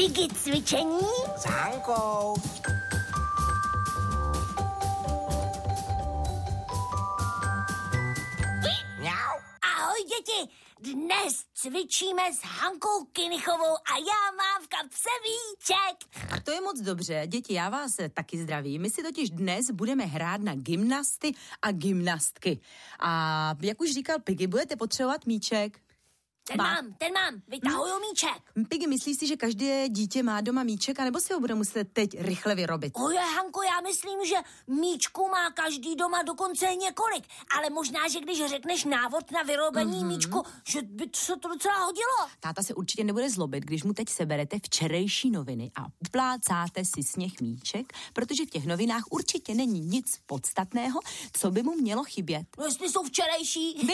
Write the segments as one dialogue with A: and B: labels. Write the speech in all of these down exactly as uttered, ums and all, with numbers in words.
A: Piggy cvičení
B: s Hankou. Mňau.
A: Ahoj děti, dnes cvičíme s Hankou Kynichovou a já mám v kapse míček.
C: A to je moc dobře. Děti, já vás taky zdravím. My si totiž dnes budeme hrát na gymnasty a gymnastky. A jak už říkal Piggy, budete potřebovat míček.
A: Ten
C: Má.
A: mám, ten mám, vytahuju míček.
C: Piggy, myslíš si, že každé dítě má doma míček, anebo si ho bude muset teď rychle vyrobit?
A: Oje, Hanko, já myslím, že míčku má každý doma dokonce několik. Ale možná, že když řekneš návod na vyrobení mm-hmm. míčku, že by se to docela hodilo.
C: Táta se určitě nebude zlobit, když mu teď seberete včerejší noviny a uplácáte si z nich míček, protože v těch novinách určitě není nic podstatného, co by mu mělo chybět.
A: No jestli jsou včerejší.
C: Vy?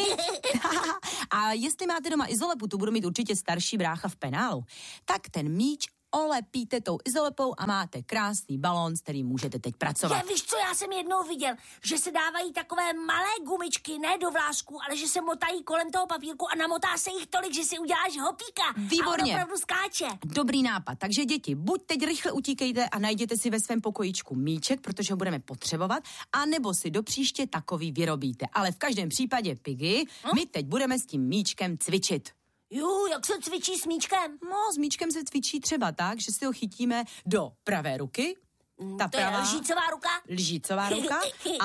C: A jestli máte doma izolepu, tu budu mít určitě starší brácha v penálu, tak ten míč olepíte tou izolepou a máte krásný balón, s kterým můžete teď pracovat.
A: Já víš co, já jsem jednou viděl, že se dávají takové malé gumičky, ne do vlásku, ale že se motají kolem toho papírku a namotá se jich tolik, že si uděláš hopíka.
C: Výborně.
A: A on opravdu skáče.
C: Dobrý nápad. Takže děti, buď teď rychle utíkejte a najděte si ve svém pokojíčku míček, protože ho budeme potřebovat, anebo si do příště takový vyrobíte. Ale v každém případě, Piggy, hm? my teď budeme s tím míčkem cvičit.
A: Jú, jak se cvičí s míčkem?
C: No, s míčkem se cvičí třeba tak, že si ho chytíme do pravé ruky. Ta
A: To
C: pravá,
A: je lžícová ruka?
C: lžícová ruka.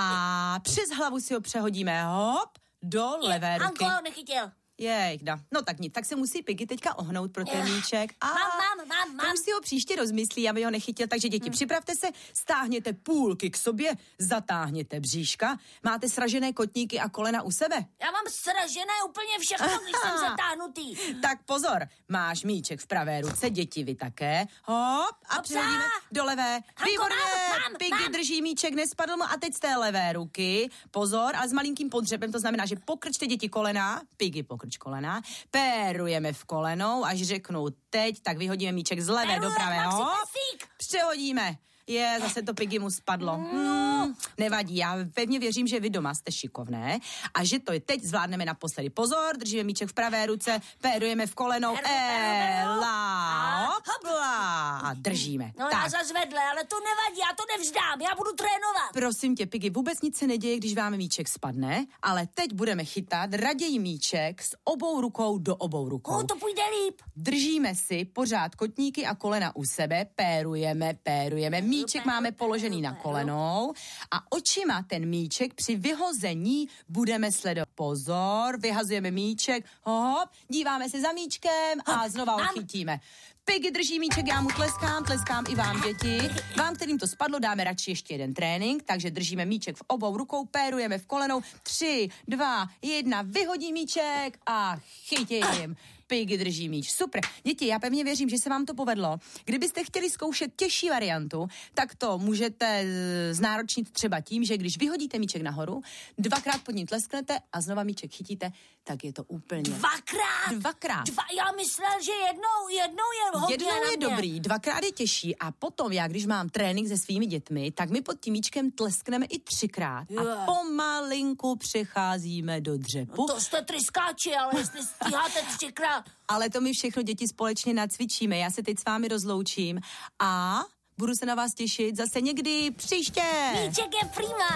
C: A přes hlavu si ho přehodíme, hop, do levé ruky.
A: Hanko, nechytil.
C: Jejda, no tak nic, tak se musí Piggy teďka ohnout pro ten míček. A
A: Mám, mám, mám, mám.
C: to už si ho příště rozmyslí, aby ho nechytil. Takže děti, hmm. připravte se, stáhněte půlky k sobě, zatáhněte bříška. Máte sražené kotníky a kolena u sebe?
A: Já mám sražené úplně všechno, když jsem zatáhnutý.
C: Tak pozor, máš míček v pravé ruce, děti vy také. Hop, a
A: Hopsa.
C: přehodíme do levé.
A: Hanko,
C: Výborně,
A: mám, mám,
C: Piggy
A: mám.
C: drží míček, nespadl mu a teď z té levé ruky. Pozor, ale s malinkým podřepem, to znamená, že pokrčte děti kolena, Piggy pokrč kolena, pérujeme v kolenou, až řeknu teď, tak vyhodíme míček z levé
A: Pérujem,
C: do pravé.
A: mám si
C: Hop,
A: prstík.
C: přehodíme. Je, zase to Piggy mu spadlo. Hmm, nevadí, já pevně věřím, že vy doma jste šikovné a že to je teď zvládneme naposledy. Pozor, držíme míček v pravé ruce, pérujeme v kolenou,
A: Péru, péru, péru.
C: ela, hopla, a držíme.
A: No
C: tak.
A: já zas vedle, ale to nevadí, já to nevzdám, já budu trénovat.
C: Prosím tě, Piggy, vůbec nic se neděje, když vám míček spadne, ale teď budeme chytat raději míček s obou rukou do obou rukou.
A: O, to půjde líp.
C: Držíme si pořád kotníky a kolena u sebe, pérujeme, pérujeme. Míček máme položený na kolenou a očima ten míček při vyhození budeme sledovat. Pozor, vyhazujeme míček, hop, díváme se za míčkem a znova ho chytíme. Piggy drží míček, já mu tleskám, tleskám i vám, děti. Vám, kterým to spadlo, dáme radši ještě jeden trénink, takže držíme míček v obou rukou, pérujeme v kolenou. Tři, dva, jedna, vyhodí míček a chytím. Piggy drží míč. Super. Děti, já pevně věřím, že se vám to povedlo. Kdybyste chtěli zkoušet těžší variantu, tak to můžete znáročnit třeba tím, že když vyhodíte míček nahoru, dvakrát pod ním tlesknete a znova míček chytíte, tak je to úplně...
A: Dvakrát?
C: Dvakrát.
A: Dva, já myslel, že jednou, jednou je hodně
C: Jednou
A: na
C: je
A: mě.
C: dobrý, dvakrát je těžší a potom já, když mám trénink se svými dětmi, tak my pod tím míčkem tleskneme i třikrát a
A: Je.
C: pomalinku přecházíme do dřepu.
A: To jste tryskáči, ale jestli stíháte třikrát.
C: Ale to my všechno děti společně nacvičíme. Já se teď s vámi rozloučím a budu se na vás těšit zase někdy příště.
A: Míček je prima.